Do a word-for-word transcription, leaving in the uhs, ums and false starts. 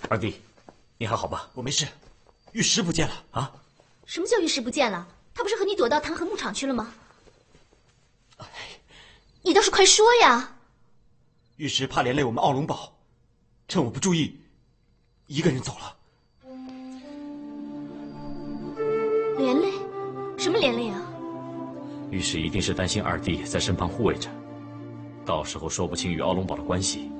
二弟，你还好吧？ 我没事，玉石不见了啊！ 什么叫玉石不见了？他不是和你躲到弹劾牧场去了吗？ 哎， 你倒是快说呀！ 玉石怕连累我们奥龙堡，趁我不注意，一个人走了。 连累？什么连累啊？ 御史一定是担心二弟在身旁护卫着，到时候说不清与奥龙堡的关系，